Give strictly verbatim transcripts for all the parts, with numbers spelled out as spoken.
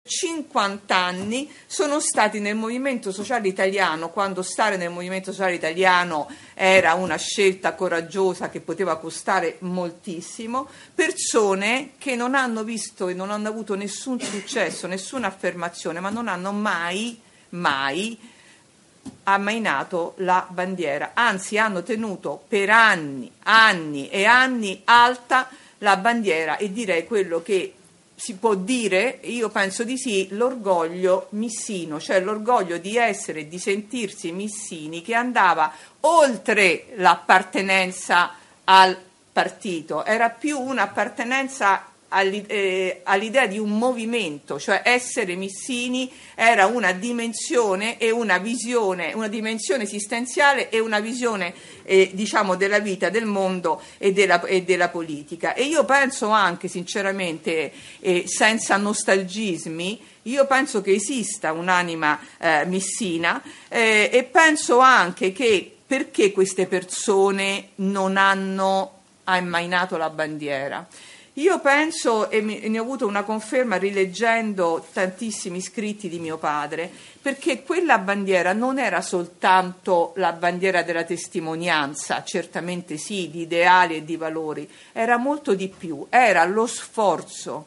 cinquanta anni sono stati nel movimento sociale italiano, quando stare nel movimento sociale italiano era una scelta coraggiosa che poteva costare moltissimo, persone che non hanno visto e non hanno avuto nessun successo, nessuna affermazione, ma non hanno mai, mai ammainato la bandiera, anzi hanno tenuto per anni, anni e anni alta la bandiera, e direi quello che si può dire, io penso di sì, l'orgoglio missino, cioè l'orgoglio di essere, di sentirsi missini, che andava oltre l'appartenenza al partito, era più un'appartenenza all'idea di un movimento, cioè essere missini era una dimensione e una visione, una dimensione esistenziale e una visione eh, diciamo della vita, del mondo e della, e della politica. E io penso anche sinceramente, eh, senza nostalgismi, io penso che esista un'anima eh, missina eh, e penso anche che perché queste persone non hanno ammainato la bandiera. Io penso, e ne ho avuto una conferma rileggendo tantissimi scritti di mio padre, perché quella bandiera non era soltanto la bandiera della testimonianza, certamente sì, di ideali e di valori, era molto di più, era lo sforzo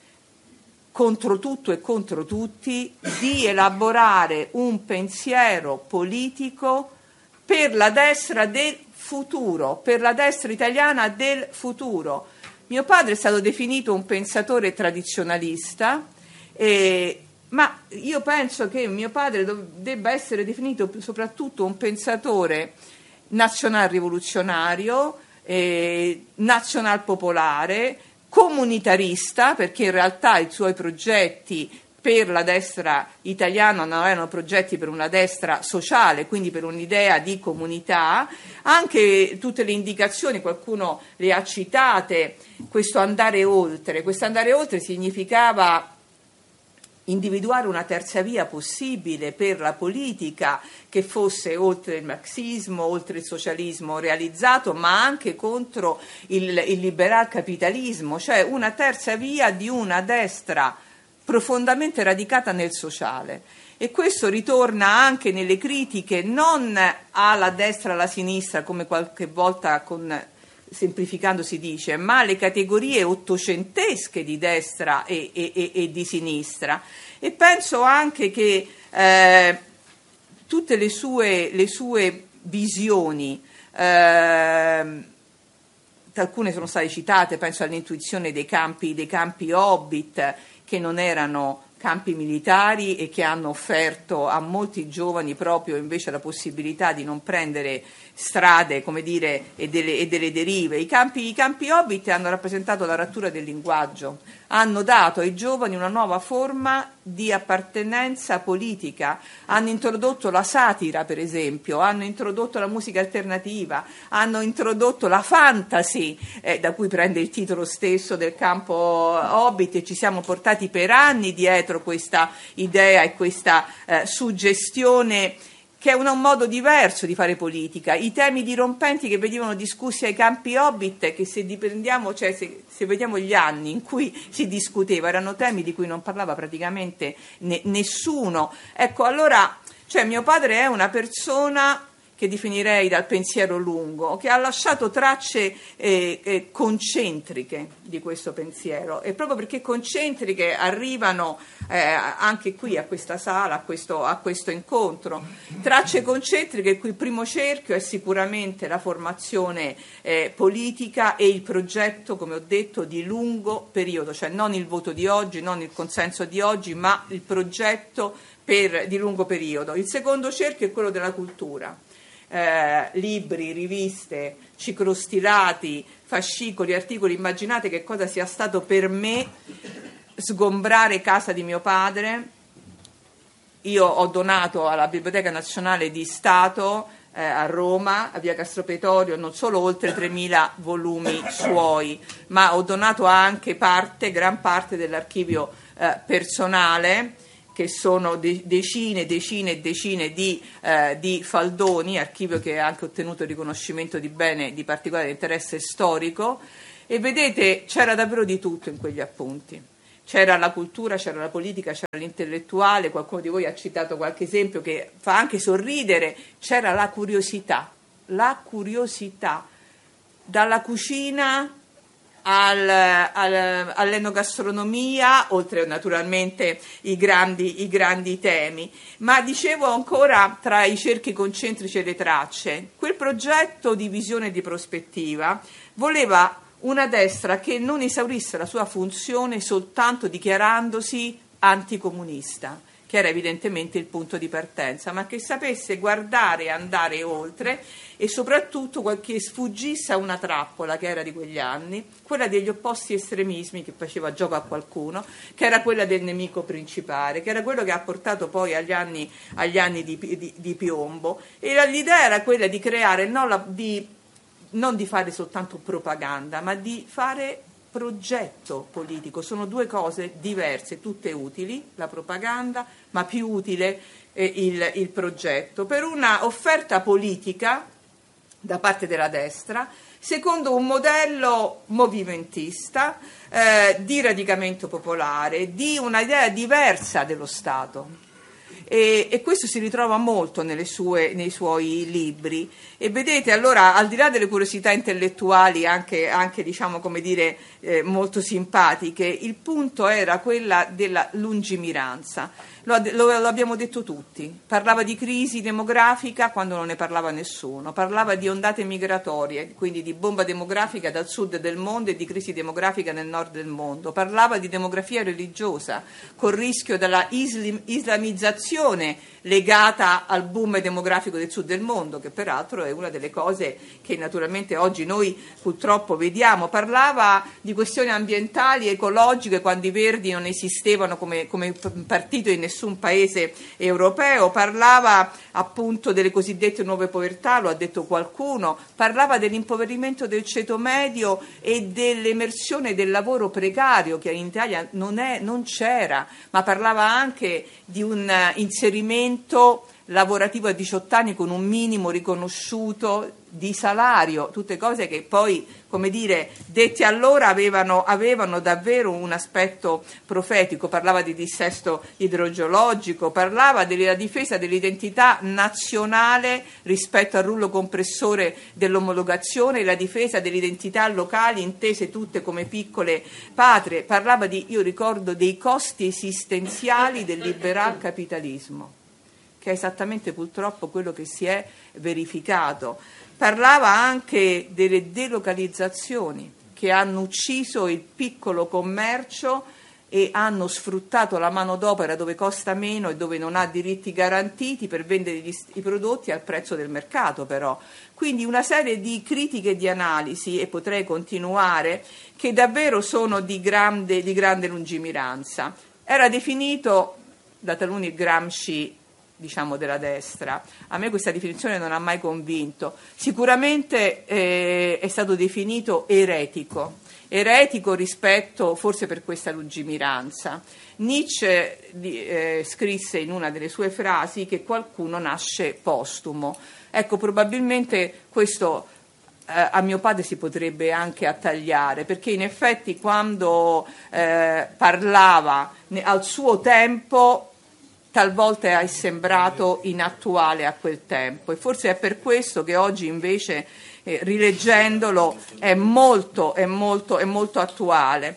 contro tutto e contro tutti di elaborare un pensiero politico per la destra del futuro, per la destra italiana del futuro. Mio padre è stato definito un pensatore tradizionalista, eh, ma io penso che mio padre dov- debba essere definito soprattutto un pensatore nazional-rivoluzionario, eh, nazional-popolare, comunitarista, perché in realtà i suoi progetti per la destra italiana non erano progetti per una destra sociale, quindi per un'idea di comunità. Anche tutte le indicazioni, qualcuno le ha citate, questo andare oltre, questo andare oltre significava individuare una terza via possibile per la politica che fosse oltre il marxismo, oltre il socialismo realizzato, ma anche contro il, il liberal capitalismo, cioè una terza via di una destra profondamente radicata nel sociale. E questo ritorna anche nelle critiche non alla destra e alla sinistra, come qualche volta con, semplificando si dice, ma alle categorie ottocentesche di destra e, e, e, e di sinistra. E penso anche che eh, tutte le sue, le sue visioni, eh, alcune sono state citate, penso all'intuizione dei campi, dei campi Hobbit, che non erano campi militari e che hanno offerto a molti giovani proprio invece la possibilità di non prendere strade, come dire, e delle, e delle derive. I campi, i campi Hobbit hanno rappresentato la rottura del linguaggio, hanno dato ai giovani una nuova forma di appartenenza politica, hanno introdotto la satira, per esempio, hanno introdotto la musica alternativa, hanno introdotto la fantasy, eh, da cui prende il titolo stesso del campo Hobbit, e ci siamo portati per anni dietro questa idea e questa eh, suggestione, che è un, un modo diverso di fare politica. I temi dirompenti che venivano discussi ai campi Hobbit, che se diprendiamo, cioè se, se vediamo gli anni in cui si discuteva, erano temi di cui non parlava praticamente ne, nessuno. Ecco, allora, cioè mio padre è una persona che definirei dal pensiero lungo, che ha lasciato tracce eh, eh, concentriche di questo pensiero, e proprio perché concentriche arrivano eh, anche qui a questa sala, a questo, a questo incontro. Tracce concentriche, il cui primo cerchio è sicuramente la formazione eh, politica e il progetto, come ho detto, di lungo periodo, cioè non il voto di oggi, non il consenso di oggi, ma il progetto per, di lungo periodo. Il secondo cerchio è quello della cultura. Eh, libri, riviste, ciclostilati, fascicoli, articoli. Immaginate che cosa sia stato per me sgombrare casa di mio padre. Io ho donato alla Biblioteca Nazionale di Stato eh, a Roma, a via Castro Pretorio, non solo oltre tremila volumi suoi, ma ho donato anche parte, gran parte dell'archivio eh, personale, che sono de- decine, decine e decine di, eh, di faldoni, archivio che ha anche ottenuto il riconoscimento di bene di particolare interesse storico. E vedete, c'era davvero di tutto in quegli appunti. c'era la cultura, c'era la politica, c'era l'intellettuale, qualcuno di voi ha citato qualche esempio che fa anche sorridere, c'era la curiosità, la curiosità, dalla cucina al, al, all'enogastronomia, oltre naturalmente i grandi, i grandi temi. Ma dicevo ancora, tra i cerchi concentrici e le tracce, quel progetto di visione e di prospettiva voleva una destra che non esaurisse la sua funzione soltanto dichiarandosi anticomunista, che era evidentemente il punto di partenza, ma che sapesse guardare e andare oltre, e soprattutto che sfuggisse a una trappola che era di quegli anni, quella degli opposti estremismi, che faceva gioco a qualcuno, che era quella del nemico principale, che era quello che ha portato poi agli anni, agli anni di, di, di piombo. E l'idea era quella di creare, no, la, di, non di fare soltanto propaganda, ma di fare progetto politico. Sono due cose diverse, tutte utili, la propaganda, ma più utile eh, il, il progetto, per una offerta politica da parte della destra secondo un modello movimentista, eh, di radicamento popolare, di un'idea diversa dello Stato. E, e questo si ritrova molto nelle sue, nei suoi libri. E vedete, allora, al di là delle curiosità intellettuali, anche, anche diciamo, come dire, eh, molto simpatiche, il punto era quella della lungimiranza. Lo, lo, lo abbiamo detto tutti. Parlava di crisi demografica quando non ne parlava nessuno, parlava di ondate migratorie, quindi di bomba demografica dal sud del mondo e di crisi demografica nel nord del mondo, parlava di demografia religiosa col rischio della islam, islamizzazione legata al boom demografico del sud del mondo, che peraltro è una delle cose che naturalmente oggi noi purtroppo vediamo. Parlava di questioni ambientali, ecologiche, quando i Verdi non esistevano come, come partito in nessun paese europeo, parlava appunto delle cosiddette nuove povertà, lo ha detto qualcuno, parlava dell'impoverimento del ceto medio e dell'emersione del lavoro precario, che in Italia non, è, non c'era, ma parlava anche di un inserimento lavorativo a diciotto anni con un minimo riconosciuto di salario, tutte cose che poi, come dire, dette allora avevano, avevano davvero un aspetto profetico. Parlava di dissesto idrogeologico, parlava della difesa dell'identità nazionale rispetto al rullo compressore dell'omologazione, la difesa delle identità locali intese tutte come piccole patrie, parlava di, io ricordo, dei costi esistenziali del liberal capitalismo, che è esattamente purtroppo quello che si è verificato. Parlava anche delle delocalizzazioni che hanno ucciso il piccolo commercio e hanno sfruttato la manodopera dove costa meno e dove non ha diritti garantiti per vendere gli, i prodotti al prezzo del mercato, però. Quindi una serie di critiche e di analisi, e potrei continuare, che davvero sono di grande, di grande lungimiranza. Era definito da taluni Gramsci, diciamo, della destra. A me questa definizione non ha mai convinto. Sicuramente eh, è stato definito eretico, eretico rispetto, forse per questa lungimiranza. Nietzsche eh, scrisse in una delle sue frasi che qualcuno nasce postumo. Ecco, probabilmente questo eh, a mio padre si potrebbe anche attagliare, perché in effetti quando eh, parlava ne, al suo tempo, talvolta è sembrato inattuale a quel tempo, e forse è per questo che oggi invece eh, rileggendolo è molto, è molto, è molto attuale.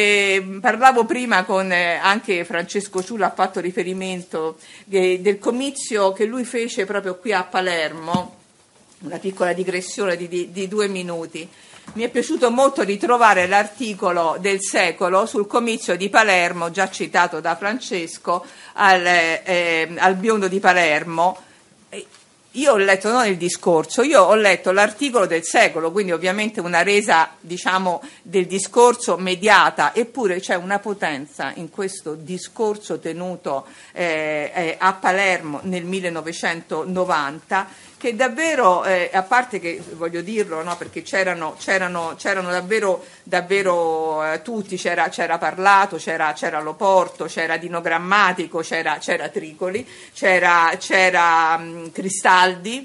E parlavo prima con eh, anche Francesco Ciulla, ha fatto riferimento eh, del comizio che lui fece proprio qui a Palermo, una piccola digressione di, di, di due minuti. Mi è piaciuto molto ritrovare l'articolo del Secolo sul comizio di Palermo, già citato da Francesco, al, eh, al biondo di Palermo. Io ho letto non il discorso, io ho letto l'articolo del Secolo, quindi ovviamente una resa, diciamo, del discorso mediata, eppure c'è una potenza in questo discorso tenuto eh, eh, a Palermo nel millenovecentonovanta, che davvero, eh, a parte che voglio dirlo, no, perché c'erano, c'erano, c'erano davvero, davvero eh, tutti, c'era, c'era Parlato, c'era, c'era Loporto, c'era Dino Grammatico, c'era, c'era Tricoli, c'era, c'era mh, Cristaldi,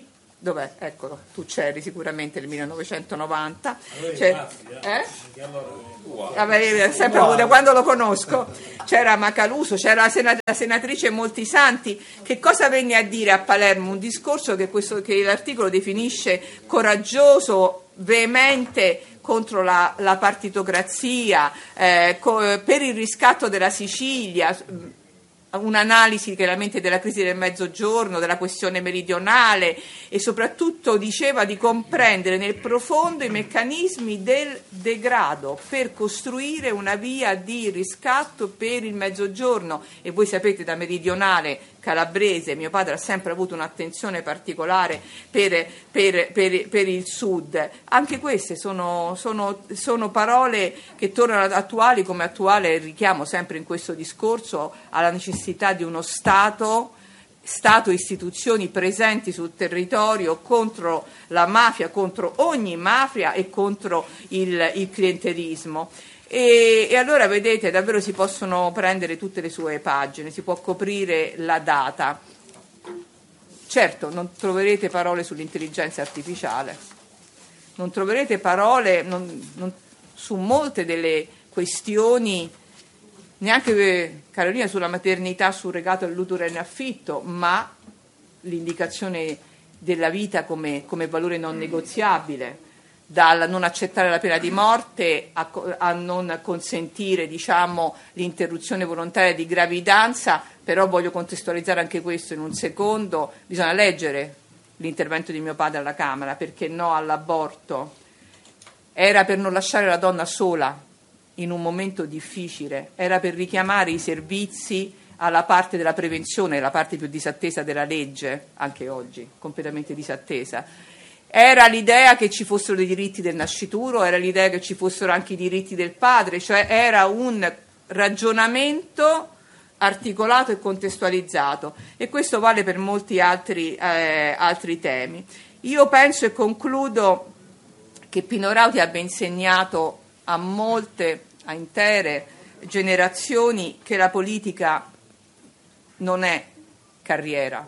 Dov'è? Eccolo, tu c'eri sicuramente nel millenovecentonovanta. Allora, C'è, grazie, eh? allora, Vabbè, sempre avuto, quando lo conosco c'era Macaluso, c'era la, senat- la senatrice Moltisanti. Che cosa venne a dire a Palermo? Un discorso che, questo, che l'articolo definisce coraggioso, veemente, contro la, la partitocrazia, eh, co- per il riscatto della Sicilia, un'analisi chiaramente della crisi del Mezzogiorno, della questione meridionale, e soprattutto diceva di comprendere nel profondo i meccanismi del degrado per costruire una via di riscatto per il Mezzogiorno. E voi sapete, da meridionale calabrese, mio padre ha sempre avuto un'attenzione particolare per, per, per, per il Sud. Anche queste sono, sono, sono parole che tornano attuali, come attuale richiamo sempre in questo discorso alla necessità di uno Stato, Stato e istituzioni presenti sul territorio contro la mafia, contro ogni mafia e contro il, il clientelismo. E, e allora vedete, davvero si possono prendere tutte le sue pagine, si può coprire la data. Certo, non troverete parole sull'intelligenza artificiale, non troverete parole non, non, su molte delle questioni, neanche, Carolina, sulla maternità surrogato all'utero in affitto, ma l'indicazione della vita come, come valore non negoziabile, dal non accettare la pena di morte a, a non consentire, diciamo, l'interruzione volontaria di gravidanza. Però voglio contestualizzare anche questo in un secondo. Bisogna leggere l'intervento di mio padre alla Camera, perché no all'aborto era per non lasciare la donna sola in un momento difficile, era per richiamare i servizi alla parte della prevenzione, la parte più disattesa della legge, anche oggi, completamente disattesa. Era l'idea che ci fossero dei diritti del nascituro, era l'idea che ci fossero anche i diritti del padre, cioè era un ragionamento articolato e contestualizzato, e questo vale per molti altri, eh, altri temi. Io penso, e concludo, che Pino Rauti abbia insegnato a molte, a intere generazioni, che la politica non è carriera,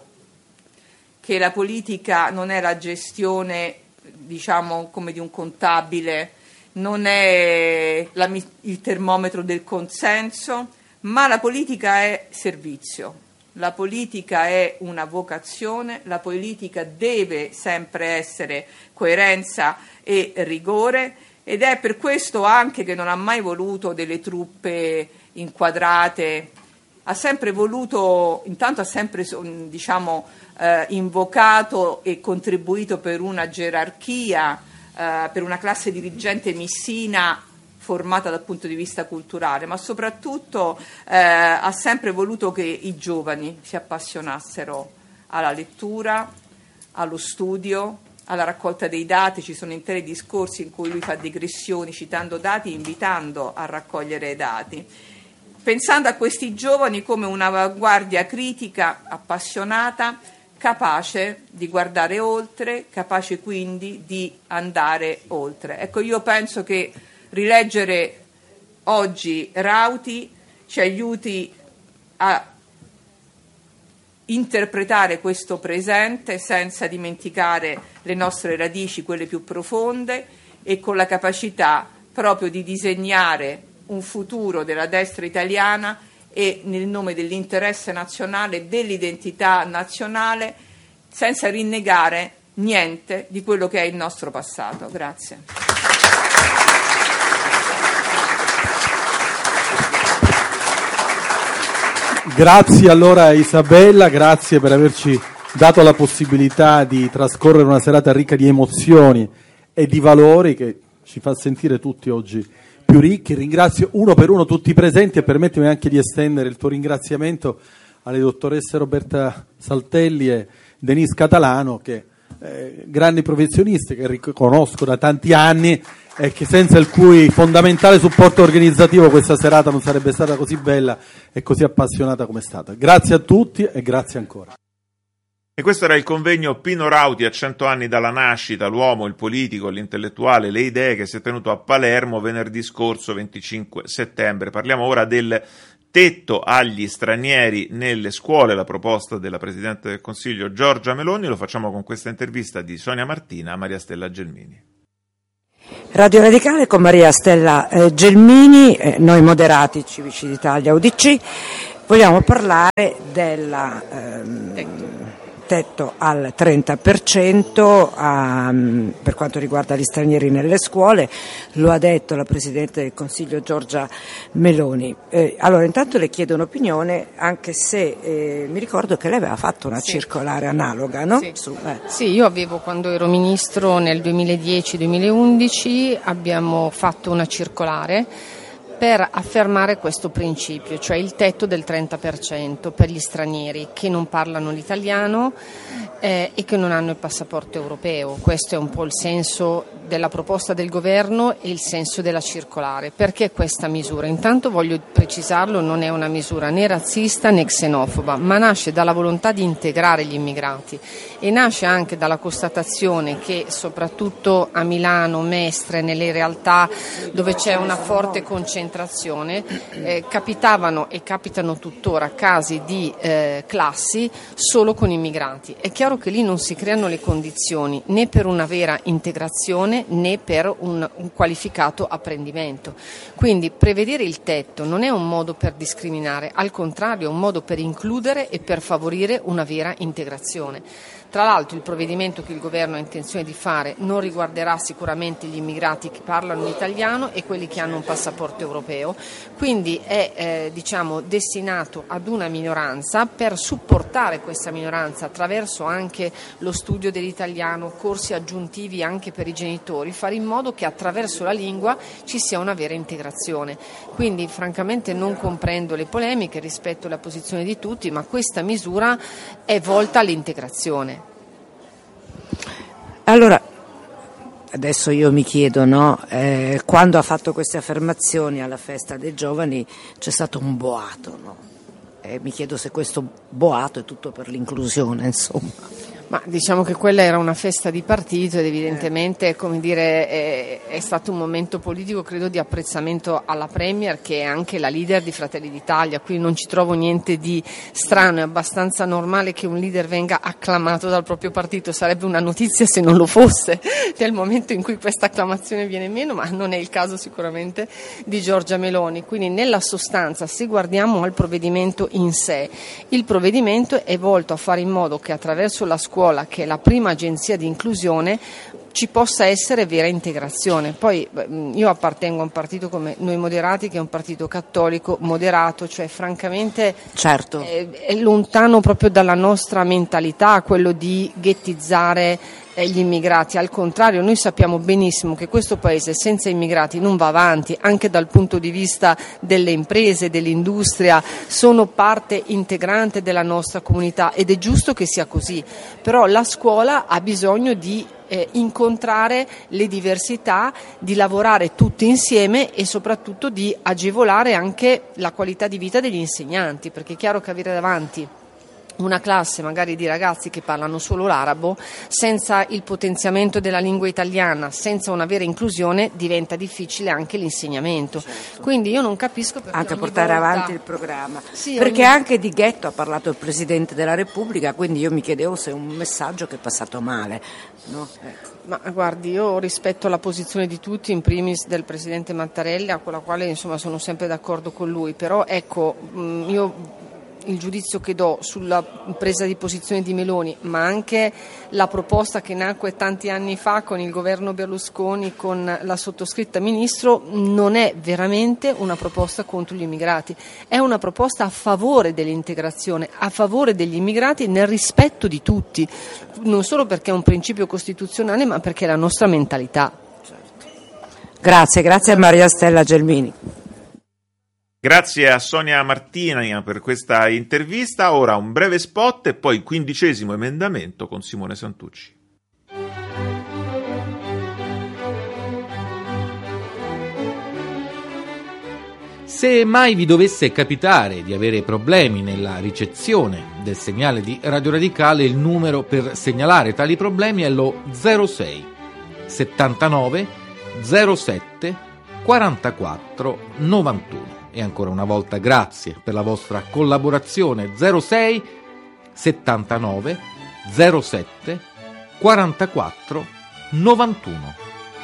che la politica non è la gestione, diciamo, come di un contabile, non è la, il termometro del consenso, ma la politica è servizio, la politica è una vocazione, la politica deve sempre essere coerenza e rigore, ed è per questo anche che non ha mai voluto delle truppe inquadrate, ha sempre voluto, intanto ha sempre, diciamo, eh, invocato e contribuito per una gerarchia, eh, per una classe dirigente missina formata dal punto di vista culturale, ma soprattutto eh, ha sempre voluto che i giovani si appassionassero alla lettura, allo studio, alla raccolta dei dati. Ci sono interi discorsi in cui lui fa digressioni citando dati, invitando a raccogliere dati, pensando a questi giovani come un'avanguardia critica, appassionata, capace di guardare oltre, capace quindi di andare oltre. Ecco, io penso che rileggere oggi Rauti ci aiuti a interpretare questo presente senza dimenticare le nostre radici, quelle più profonde, e con la capacità proprio di disegnare un futuro della destra italiana e nel nome dell'interesse nazionale, dell'identità nazionale, senza rinnegare niente di quello che è il nostro passato. Grazie. Grazie allora Isabella, grazie per averci dato la possibilità di trascorrere una serata ricca di emozioni e di valori che ci fa sentire tutti oggi più ricchi. Ringrazio uno per uno tutti i presenti e permettimi anche di estendere il tuo ringraziamento alle dottoresse Roberta Saltelli e Denise Catalano, che eh, grandi professionisti che riconosco da tanti anni e che senza il cui fondamentale supporto organizzativo questa serata non sarebbe stata così bella e così appassionata come è stata. Grazie a tutti e grazie ancora. E questo era il convegno Pino Rauti a cento anni dalla nascita, l'uomo, il politico, l'intellettuale, le idee, che si è tenuto a Palermo venerdì scorso venticinque settembre. Parliamo ora del tetto agli stranieri nelle scuole, la proposta della Presidente del Consiglio Giorgia Meloni. Lo facciamo con questa intervista di Sonia Martina a Maria Stella Gelmini. Radio Radicale con Maria Stella eh, Gelmini, eh, noi moderati Civici d'Italia U D C, vogliamo parlare del ehm, tetto al trenta per cento a, per quanto riguarda gli stranieri nelle scuole, lo ha detto la Presidente del Consiglio Giorgia Meloni. Eh, allora intanto le chiedo un'opinione, anche se eh, mi ricordo che lei aveva fatto una sì. circolare analoga, no? Sì. Su, eh. sì, io avevo, quando ero ministro nel duemiladieci duemilaundici, abbiamo fatto una circolare per affermare questo principio, cioè il tetto del trenta per cento per gli stranieri che non parlano l'italiano eh, e che non hanno il passaporto europeo. Questo è un po' il senso della proposta del governo e il senso della circolare. Perché questa misura? Intanto voglio precisarlo, non è una misura né razzista né xenofoba, ma nasce dalla volontà di integrare gli immigrati e nasce anche dalla constatazione che soprattutto a Milano, Mestre, nelle realtà dove c'è una forte concentrazione Eh, capitavano e capitano tuttora casi di eh, classi solo con immigrati. È chiaro che lì non si creano le condizioni né per una vera integrazione né per un, un qualificato apprendimento. Quindi prevedere il tetto non è un modo per discriminare, al contrario è un modo per includere e per favorire una vera integrazione. Tra l'altro il provvedimento che il governo ha intenzione di fare non riguarderà sicuramente gli immigrati che parlano l'italiano e quelli che hanno un passaporto europeo, quindi è eh, diciamo, destinato ad una minoranza per supportare questa minoranza attraverso anche lo studio dell'italiano, corsi aggiuntivi anche per i genitori, fare in modo che attraverso la lingua ci sia una vera integrazione. Quindi francamente non comprendo le polemiche, rispetto alla posizione di tutti, ma questa misura è volta all'integrazione. Allora, adesso io mi chiedo, no? Eh, quando ha fatto queste affermazioni alla festa dei giovani c'è stato un boato, no? E mi chiedo se questo boato è tutto per l'inclusione, insomma. Ma diciamo che quella era una festa di partito ed evidentemente, come dire, è, è stato un momento politico, credo, di apprezzamento alla Premier, che è anche la leader di Fratelli d'Italia, quindi non ci trovo niente di strano, è abbastanza normale che un leader venga acclamato dal proprio partito, sarebbe una notizia se non lo fosse nel momento in cui questa acclamazione viene meno, ma non è il caso sicuramente di Giorgia Meloni. Quindi nella sostanza, se guardiamo al provvedimento in sé, il provvedimento è volto a fare in modo che attraverso la scuola, che è la prima agenzia di inclusione, ci possa essere vera integrazione. Poi io appartengo a un partito come Noi Moderati, che è un partito cattolico moderato, cioè francamente certo. è, è lontano proprio dalla nostra mentalità quello di ghettizzare gli immigrati. Al contrario, noi sappiamo benissimo che questo paese senza immigrati non va avanti, anche dal punto di vista delle imprese, dell'industria, sono parte integrante della nostra comunità ed è giusto che sia così, però la scuola ha bisogno di eh, incontrare le diversità, di lavorare tutti insieme e soprattutto di agevolare anche la qualità di vita degli insegnanti, perché è chiaro che avere davanti una classe magari di ragazzi che parlano solo l'arabo, senza il potenziamento della lingua italiana, senza una vera inclusione, diventa difficile anche l'insegnamento. Certo. Quindi io non capisco perché anche portare volta... avanti il programma, sì, perché ogni... anche di ghetto ha parlato il Presidente della Repubblica, quindi io mi chiedevo se è un messaggio che è passato male, no? Ecco. Ma guardi, io rispetto la posizione di tutti, in primis del Presidente Mattarella, con la quale insomma sono sempre d'accordo con lui, però ecco, io il giudizio che do sulla presa di posizione di Meloni, ma anche la proposta che nacque tanti anni fa con il governo Berlusconi, con la sottoscritta ministro, non è veramente una proposta contro gli immigrati, è una proposta a favore dell'integrazione, a favore degli immigrati nel rispetto di tutti, non solo perché è un principio costituzionale, ma perché è la nostra mentalità. Grazie, grazie a Maria Stella Gelmini. Grazie a Sonia Martina per questa intervista. Ora un breve spot e poi il quindicesimo emendamento con Simone Santucci. Se mai vi dovesse capitare di avere problemi nella ricezione del segnale di Radio Radicale, il numero per segnalare tali problemi è lo zero sei settantanove zero sette quarantaquattro novantuno. E ancora una volta grazie per la vostra collaborazione. zero sei settantanove zero sette quarantaquattro novantuno.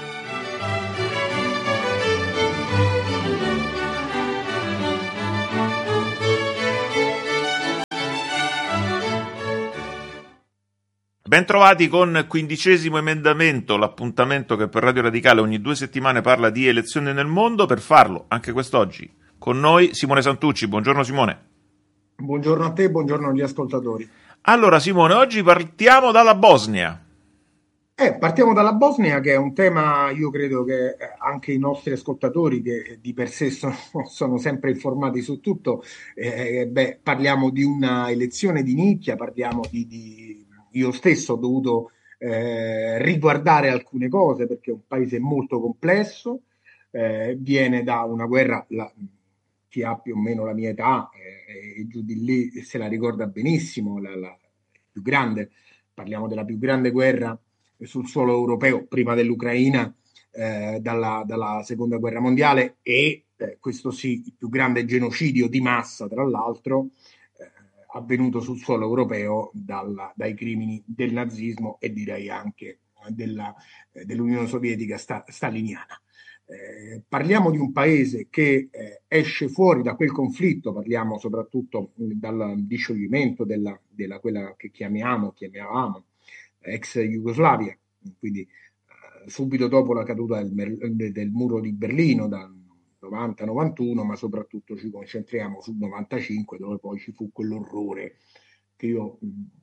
Bentrovati con quindicesimo emendamento, l'appuntamento che per Radio Radicale ogni due settimane parla di elezioni nel mondo. Per farlo, anche quest'oggi, con noi Simone Santucci. Buongiorno Simone. Buongiorno a te, buongiorno agli ascoltatori. Allora Simone, oggi partiamo dalla Bosnia. Eh, partiamo dalla Bosnia, che è un tema, io credo che anche i nostri ascoltatori, che di per sé sono, sono sempre informati su tutto, eh, beh, parliamo di una elezione di nicchia, parliamo di... di Io stesso ho dovuto eh, riguardare alcune cose perché è un paese molto complesso, eh, viene da una guerra, la, chi ha più o meno la mia età eh, e giù di lì se la ricorda benissimo, la, la più grande, parliamo della più grande guerra sul suolo europeo prima dell'Ucraina, eh, dalla, dalla seconda guerra mondiale e eh, questo sì, il più grande genocidio di massa tra l'altro, avvenuto sul suolo europeo dalla, dai crimini del nazismo e direi anche della, eh, dell'Unione Sovietica sta, staliniana. Eh, parliamo di un paese che eh, esce fuori da quel conflitto, parliamo soprattutto dal discioglimento della, della quella che chiamiamo, chiamavamo ex Jugoslavia, quindi eh, subito dopo la caduta del, del muro di Berlino, dal novanta novantuno, ma soprattutto ci concentriamo sul novantacinque, dove poi ci fu quell'orrore che io,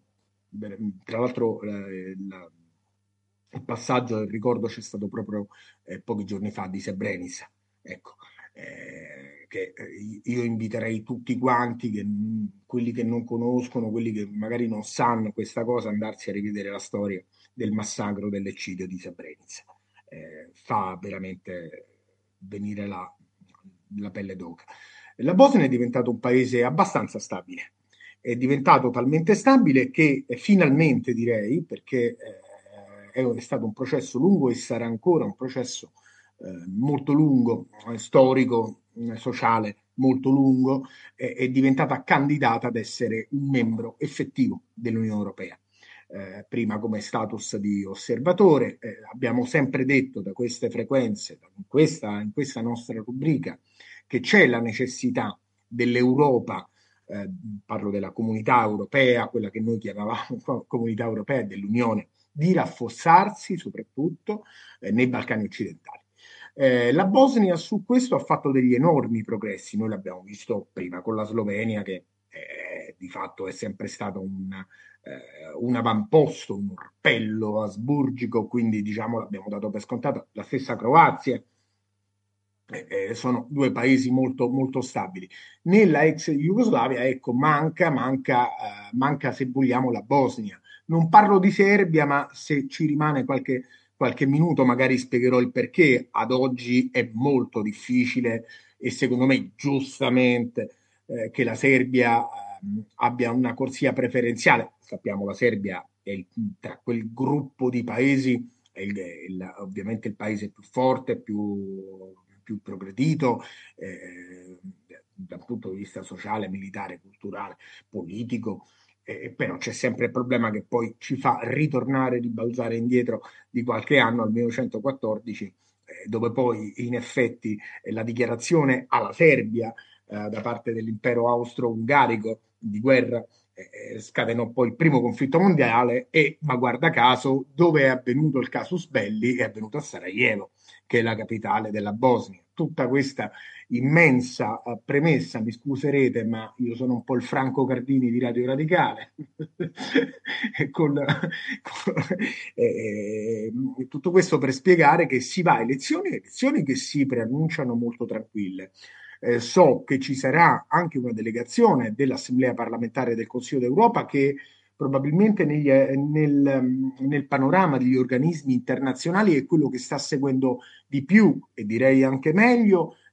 tra l'altro eh, la, il passaggio del ricordo c'è stato proprio eh, pochi giorni fa di Srebrenica, ecco, eh, che eh, io inviterei tutti quanti, che, quelli che non conoscono, quelli che magari non sanno questa cosa, andarsi a rivedere la storia del massacro, dell'eccidio di Srebrenica. Eh, fa veramente venire la la pelle d'oca. La Bosnia è diventato un paese abbastanza stabile, è diventato talmente stabile che eh, finalmente direi, perché eh, è stato un processo lungo e sarà ancora un processo eh, molto lungo, eh, storico, eh, sociale, molto lungo, eh, è diventata candidata ad essere un membro effettivo dell'Unione Europea. Eh, prima come status di osservatore, eh, abbiamo sempre detto da queste frequenze, in questa, in questa nostra rubrica, che c'è la necessità dell'Europa, eh, parlo della comunità europea, quella che noi chiamavamo comunità europea e dell'Unione, di rafforzarsi soprattutto eh, nei Balcani occidentali. Eh, la Bosnia su questo ha fatto degli enormi progressi, noi l'abbiamo visto prima con la Slovenia che eh, di fatto è sempre stato un, eh, un avamposto, un orpello asburgico, quindi diciamo l'abbiamo dato per scontato, la stessa Croazia. Eh, sono due paesi molto, molto stabili. Nella ex Jugoslavia, ecco, manca, manca, eh, manca se vogliamo la Bosnia. Non parlo di Serbia, ma se ci rimane qualche, qualche minuto magari spiegherò il perché. Ad oggi è molto difficile e secondo me giustamente eh, che la Serbia eh, abbia una corsia preferenziale. Sappiamo la Serbia è il, tra quel gruppo di paesi è il, il, ovviamente il paese più forte, più più progredito eh, dal punto di vista sociale, militare, culturale, politico, eh, però c'è sempre il problema che poi ci fa ritornare, ribalzare indietro di qualche anno al millenovecentoquattordici, eh, dove poi in effetti eh, la dichiarazione alla Serbia eh, da parte dell'impero austro-ungarico di guerra eh, scatenò poi il primo conflitto mondiale e, ma guarda caso, dove è avvenuto il casus belli è avvenuto a Sarajevo, che è la capitale della Bosnia. Tutta questa immensa uh, premessa, mi scuserete, ma io sono un po' il Franco Cardini di Radio Radicale, con, con, eh, tutto questo per spiegare che si va a elezioni, elezioni che si preannunciano molto tranquille. Eh, so che ci sarà anche una delegazione dell'Assemblea parlamentare del Consiglio d'Europa che probabilmente negli, nel, nel panorama degli organismi internazionali è quello che sta seguendo di più e direi anche meglio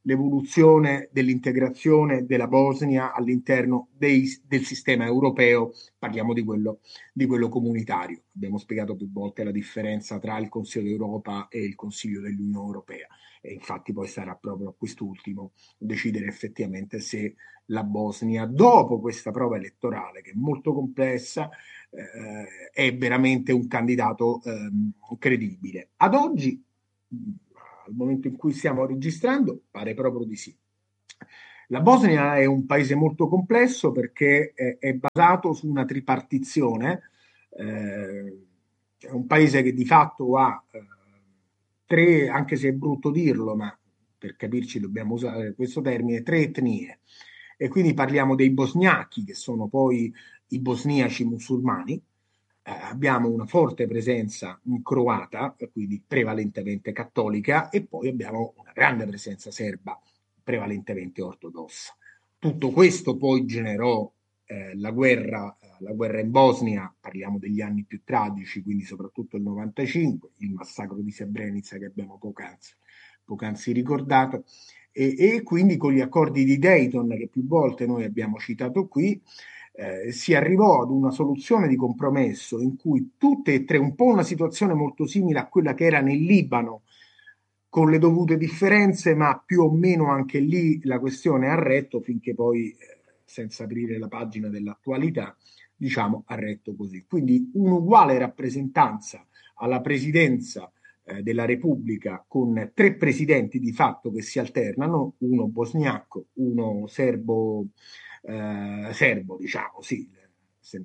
l'evoluzione dell'integrazione della Bosnia all'interno dei, del sistema europeo, parliamo di quello, di quello comunitario. Abbiamo spiegato più volte la differenza tra il Consiglio d'Europa e il Consiglio dell'Unione Europea, e infatti poi sarà proprio a quest'ultimo decidere effettivamente se la Bosnia, dopo questa prova elettorale che è molto complessa, eh, è veramente un candidato eh, credibile. Ad oggi, al momento in cui stiamo registrando, pare proprio di sì. La Bosnia è un paese molto complesso perché è, è basato su una tripartizione, eh, è un paese che di fatto ha eh, tre, anche se è brutto dirlo, ma per capirci dobbiamo usare questo termine, tre etnie. E quindi parliamo dei bosniachi, che sono poi i bosniaci musulmani. Eh, abbiamo una forte presenza croata, quindi prevalentemente cattolica, e poi abbiamo una grande presenza serba, prevalentemente ortodossa. Tutto questo poi generò eh, la guerra, la guerra in Bosnia, parliamo degli anni più tragici, quindi soprattutto il novantacinque, il massacro di Srebrenica che abbiamo poc'anzi, poc'anzi ricordato, e, e quindi con gli accordi di Dayton, che più volte noi abbiamo citato qui, Eh, si arrivò ad una soluzione di compromesso in cui tutte e tre, un po' una situazione molto simile a quella che era nel Libano, con le dovute differenze, ma più o meno anche lì la questione ha retto finché poi, eh, senza aprire la pagina dell'attualità, diciamo, ha retto così. Quindi un'uguale rappresentanza alla presidenza eh, della Repubblica, con tre presidenti di fatto che si alternano, uno bosniaco, uno serbo, Eh, serbo, diciamo, sì, se,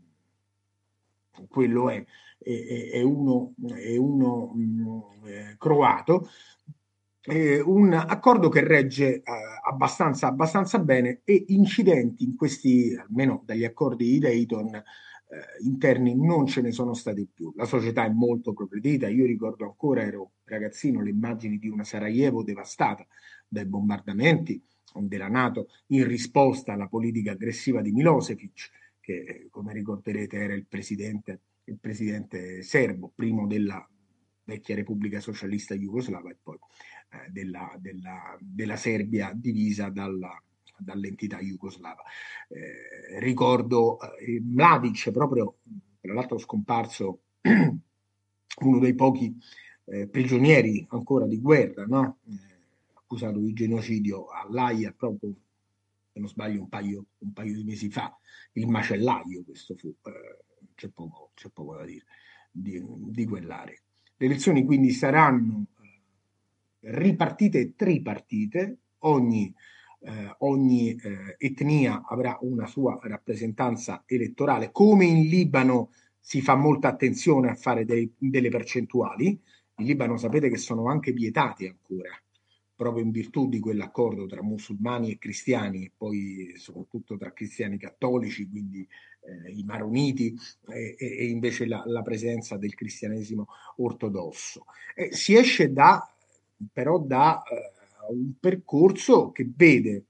quello è, è, è uno, è uno mh, eh, croato, eh, un accordo che regge eh, abbastanza, abbastanza bene, e incidenti in questi, almeno dagli accordi di Dayton, eh, interni non ce ne sono stati più. La società è molto progredita. Io ricordo ancora, ero ragazzino, le immagini di una Sarajevo devastata dai bombardamenti della NATO in risposta alla politica aggressiva di Milosevic, che come ricorderete era il presidente, il presidente serbo, primo della vecchia Repubblica Socialista Jugoslava e poi eh, della, della, della Serbia divisa dalla, dall'entità jugoslava. Eh, ricordo eh, Mladic, proprio tra l'altro scomparso, uno dei pochi eh, prigionieri ancora di guerra, no? accusato di genocidio all'Aia proprio, se non sbaglio, un paio, un paio di mesi fa, il macellaio, questo fu, eh, c'è, poco, c'è poco da dire di, di quell'area. Le elezioni quindi saranno eh, ripartite tripartite, ogni, eh, ogni eh, etnia avrà una sua rappresentanza elettorale, come in Libano si fa molta attenzione a fare dei, delle percentuali. In Libano sapete che sono anche vietati ancora, proprio in virtù di quell'accordo tra musulmani e cristiani, e poi soprattutto tra cristiani cattolici, quindi eh, i maroniti, e, e invece la, la presenza del cristianesimo ortodosso. E si esce da, però da eh, un percorso che vede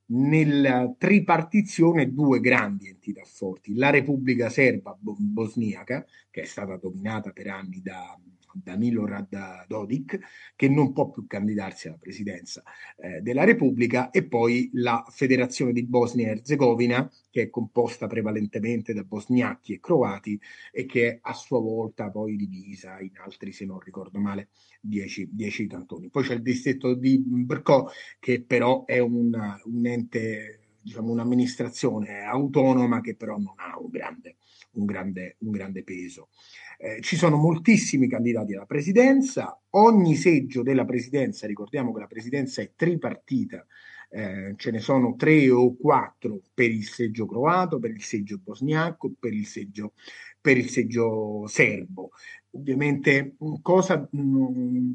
nella tripartizione due grandi entità forti: la Repubblica Serba bosniaca, che è stata dominata per anni da da Milorad Dodik, che non può più candidarsi alla presidenza eh, della Repubblica, e poi la Federazione di Bosnia e Erzegovina, che è composta prevalentemente da bosniachi e croati e che è a sua volta poi divisa in altri, se non ricordo male, dieci, dieci cantoni. Poi c'è il distretto di Brko, che però è un, un ente, diciamo un'amministrazione autonoma, che però non ha un grande, un grande, un grande peso. Eh, ci sono moltissimi candidati alla presidenza, ogni seggio della presidenza, ricordiamo che la presidenza è tripartita, eh, ce ne sono tre o quattro per il seggio croato, per il seggio bosniaco, per il seggio, per il seggio serbo. Ovviamente cosa mh,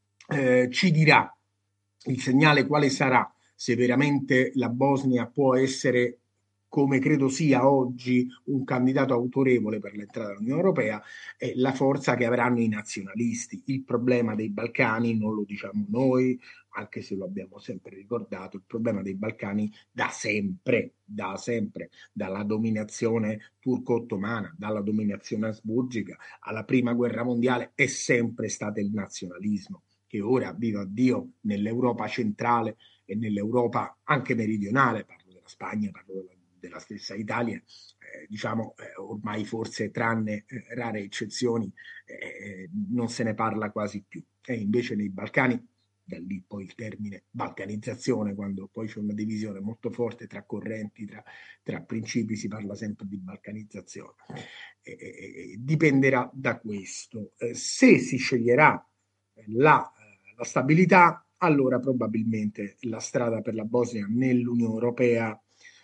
eh, ci dirà il segnale, quale sarà, se veramente la Bosnia può essere, come credo sia oggi, un candidato autorevole per l'entrata dell'Unione Europea, è la forza che avranno i nazionalisti. Il problema dei Balcani non lo diciamo noi, anche se lo abbiamo sempre ricordato, il problema dei Balcani da sempre, da sempre, dalla dominazione turco-ottomana, dalla dominazione asburgica alla prima guerra mondiale, è sempre stato il nazionalismo, che ora, viva Dio, nell'Europa centrale e nell'Europa anche meridionale, parlo della Spagna, parlo della, della stessa Italia, eh, diciamo eh, ormai forse tranne eh, rare eccezioni eh, non se ne parla quasi più. E invece nei Balcani, da lì poi il termine balcanizzazione, quando poi c'è una divisione molto forte tra correnti, tra, tra principi, si parla sempre di balcanizzazione. Eh, eh, dipenderà da questo. Eh, se si sceglierà la, la stabilità, allora probabilmente la strada per la Bosnia nell'Unione Europea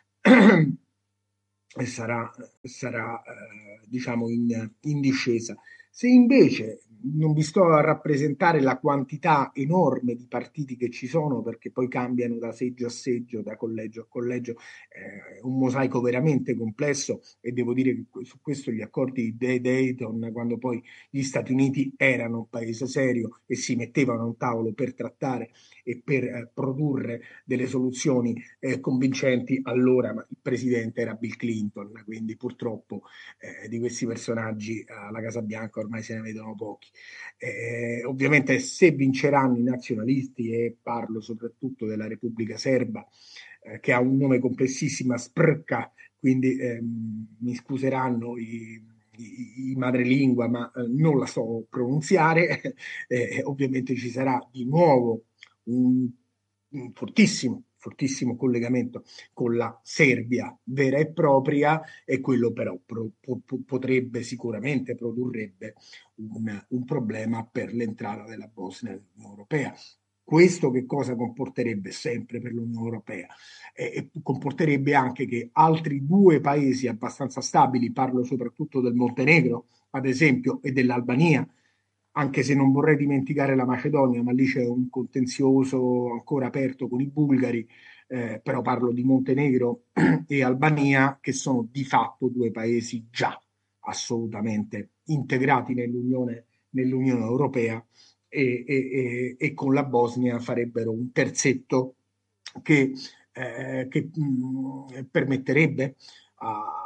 sarà, sarà eh, diciamo in, in discesa. Se invece non vi sto a rappresentare la quantità enorme di partiti che ci sono, perché poi cambiano da seggio a seggio, da collegio a collegio, è eh, un mosaico veramente complesso, e devo dire che su questo gli accordi di Dayton, quando poi gli Stati Uniti erano un paese serio e si mettevano a un tavolo per trattare e per eh, produrre delle soluzioni eh, convincenti, allora ma il presidente era Bill Clinton, quindi purtroppo eh, di questi personaggi alla Casa Bianca ormai se ne vedono pochi. Eh, ovviamente se vinceranno i nazionalisti, e parlo soprattutto della Repubblica Serba, eh, che ha un nome complessissimo, Sprka, quindi ehm, mi scuseranno i, i, i madrelingua, ma eh, non la so pronunziare, eh, ovviamente ci sarà di nuovo un, un fortissimo fortissimo collegamento con la Serbia vera e propria, e quello però pro, po, potrebbe sicuramente produrrebbe un, un problema per l'entrata della Bosnia nell'Unione Europea. Questo che cosa comporterebbe sempre per l'Unione Europea? Eh, comporterebbe anche che altri due paesi abbastanza stabili, parlo soprattutto del Montenegro, ad esempio, e dell'Albania, anche se non vorrei dimenticare la Macedonia, ma lì c'è un contenzioso ancora aperto con i bulgari, eh, però parlo di Montenegro e Albania, che sono di fatto due paesi già assolutamente integrati nell'Unione, nell'Unione Europea, e, e, e con la Bosnia farebbero un terzetto che, eh, che mh, permetterebbe a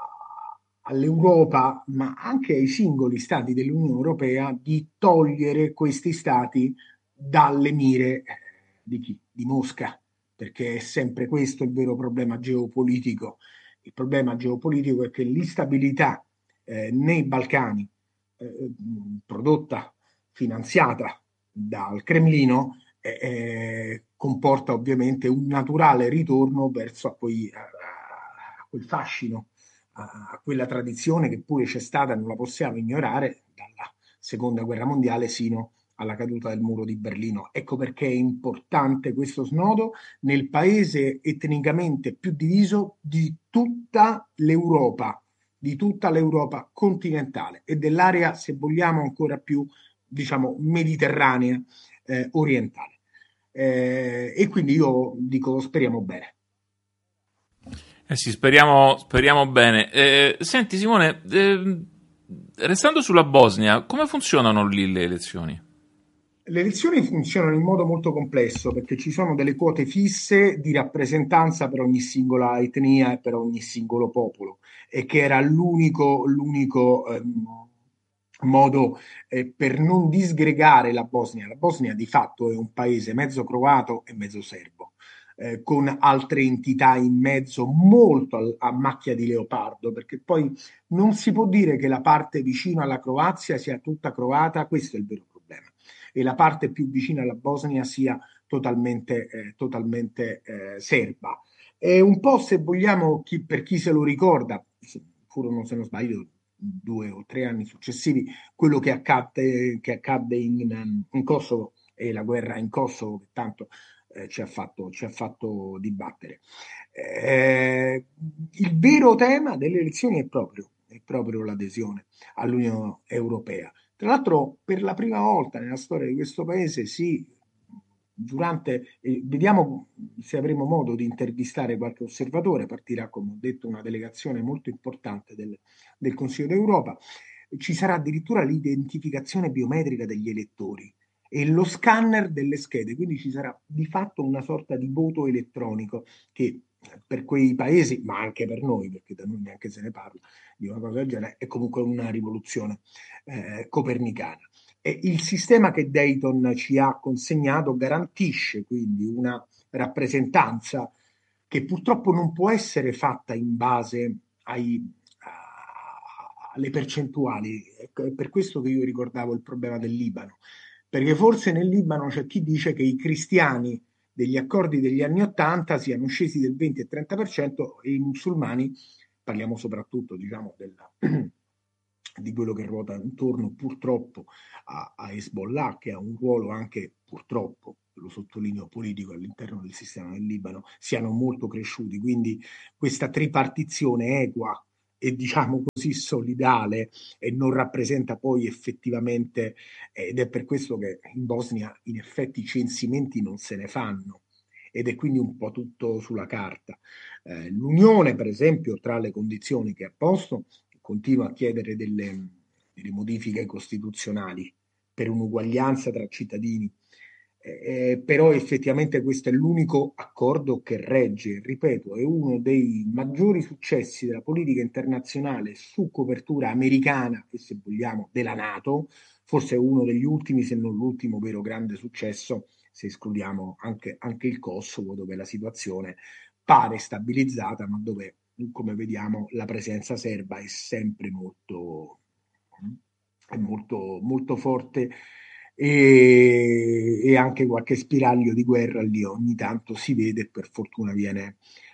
all'Europa, ma anche ai singoli stati dell'Unione Europea, di togliere questi stati dalle mire di chi? Di Mosca, perché è sempre questo il vero problema geopolitico. Il problema geopolitico è che l'instabilità eh, nei Balcani, eh, prodotta, finanziata dal Cremlino, eh, comporta ovviamente un naturale ritorno verso a, poi, a, a quel fascino, a quella tradizione che pure c'è stata, non la possiamo ignorare, dalla seconda guerra mondiale sino alla caduta del muro di Berlino. Ecco perché è importante questo snodo nel paese etnicamente più diviso di tutta l'Europa, di tutta l'Europa continentale e dell'area, se vogliamo, ancora più, diciamo, mediterranea, eh, orientale. Eh, e quindi io dico, speriamo bene. Eh sì, speriamo, speriamo bene. Eh, senti Simone, eh, restando sulla Bosnia, come funzionano lì le elezioni? Le elezioni funzionano in modo molto complesso, perché ci sono delle quote fisse di rappresentanza per ogni singola etnia e per ogni singolo popolo, e che era l'unico, l'unico ehm, modo eh, per non disgregare la Bosnia. La Bosnia di fatto è un paese mezzo croato e mezzo serbo, eh, con altre entità in mezzo molto a, a macchia di leopardo, perché poi non si può dire che la parte vicina alla Croazia sia tutta croata, questo è il vero problema, e la parte più vicina alla Bosnia sia totalmente, eh, totalmente eh, serba. È un po', se vogliamo, chi, per chi se lo ricorda, furono, se non sbaglio, due o tre anni successivi, quello che accadde, che accadde in, in Kosovo, e la guerra in Kosovo, che tanto eh, ci ha fatto, ci ha fatto dibattere. Eh, il vero tema delle elezioni è proprio, è proprio l'adesione all'Unione Europea. Tra l'altro, per la prima volta nella storia di questo paese si, durante, eh, vediamo se avremo modo di intervistare qualche osservatore, partirà, come ho detto, una delegazione molto importante del, del Consiglio d'Europa, ci sarà addirittura l'identificazione biometrica degli elettori e lo scanner delle schede, quindi ci sarà di fatto una sorta di voto elettronico che per quei paesi, ma anche per noi, perché da noi neanche se ne parla di una cosa del genere, è comunque una rivoluzione eh, copernicana. E il sistema che Dayton ci ha consegnato garantisce quindi una rappresentanza che purtroppo non può essere fatta in base ai, a, alle percentuali. Ecco, è per questo che io ricordavo il problema del Libano, perché forse nel Libano c'è chi dice che i cristiani degli accordi degli anni ottanta siano scesi del venti e trenta per cento e i musulmani, parliamo soprattutto diciamo della, di quello che ruota intorno purtroppo a, a Hezbollah, che ha un ruolo anche purtroppo, lo sottolineo, politico all'interno del sistema del Libano, siano molto cresciuti. Quindi questa tripartizione equa e diciamo così solidale e non rappresenta poi effettivamente, ed è per questo che in Bosnia in effetti i censimenti non se ne fanno ed è quindi un po' tutto sulla carta. Eh, l'Unione, per esempio, tra le condizioni che ha posto, continua a chiedere delle, delle modifiche costituzionali per un'uguaglianza tra cittadini. Eh, però effettivamente questo è l'unico accordo che regge, ripeto, è uno dei maggiori successi della politica internazionale su copertura americana e se vogliamo della NATO, forse è uno degli ultimi se non l'ultimo vero grande successo, se escludiamo anche, anche il Kosovo, dove la situazione pare stabilizzata ma dove, come vediamo, la presenza serba è sempre molto, è molto, molto forte. E, e anche qualche spiraglio di guerra lì ogni tanto si vede e per fortuna viene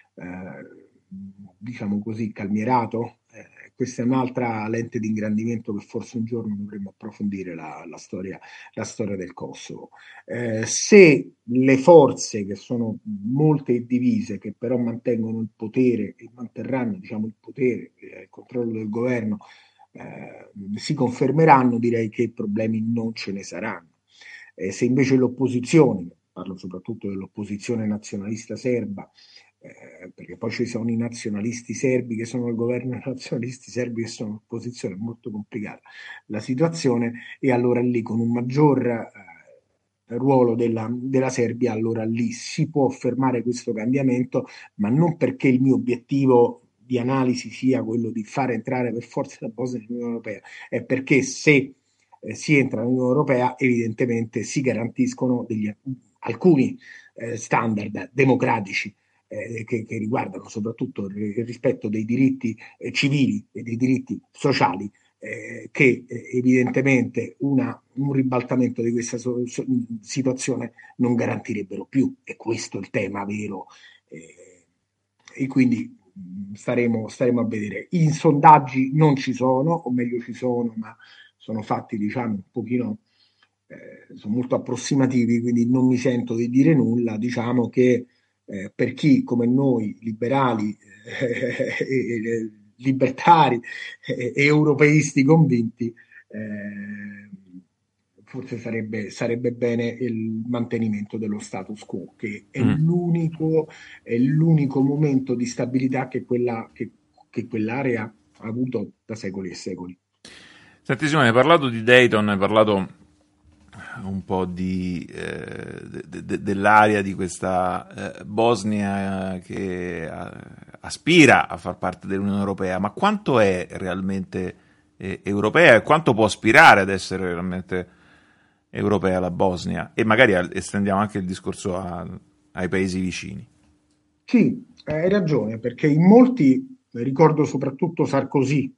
eh, diciamo così calmierato. Eh, questa è un'altra lente di ingrandimento che forse un giorno dovremmo approfondire la, la, storia, la storia del Kosovo. Eh, se le forze che sono molte e divise che però mantengono il potere e manterranno diciamo il potere e il controllo del governo Eh, si confermeranno, direi che problemi non ce ne saranno. Eh, se invece l'opposizione, parlo soprattutto dell'opposizione nazionalista serba, eh, perché poi ci sono i nazionalisti serbi che sono al governo e i nazionalisti serbi che sono all'opposizione, è molto complicata la situazione, e allora lì con un maggior eh, ruolo della, della Serbia, allora lì si può fermare questo cambiamento, ma non perché il mio obiettivo di analisi sia quello di fare entrare per forza la Bosnia nell'Unione Europea, è perché se eh, si entra nell'Unione Europea evidentemente si garantiscono degli, alcuni eh, standard democratici eh, che, che riguardano soprattutto il rispetto dei diritti eh, civili e dei diritti sociali eh, che eh, evidentemente una, un ribaltamento di questa so, so, situazione non garantirebbero più, e questo è il tema vero eh, e quindi Staremo, staremo a vedere. I sondaggi non ci sono, o meglio ci sono, ma sono fatti diciamo un pochino, eh, sono molto approssimativi, quindi non mi sento di dire nulla. Diciamo che eh, per chi come noi, liberali, eh, eh, libertari e eh, europeisti convinti, eh, forse sarebbe, sarebbe bene il mantenimento dello status quo, che è, mm. l'unico, è l'unico momento di stabilità che, quella, che, che quell'area ha avuto da secoli e secoli. Senti Simone, hai parlato di Dayton, hai parlato un po' di, eh, de, de, dell'area di questa eh, Bosnia che a, aspira a far parte dell'Unione Europea, ma quanto è realmente eh, europea e quanto può aspirare ad essere realmente europea la Bosnia? E magari estendiamo anche il discorso a, ai paesi vicini. Sì, hai ragione, perché in molti, ricordo soprattutto Sarkozy,